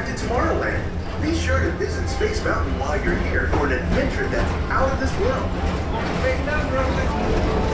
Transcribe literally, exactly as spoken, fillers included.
to Tomorrowland. Be sure to visit Space Mountain while you're here for an adventure that's out of this world. Big number of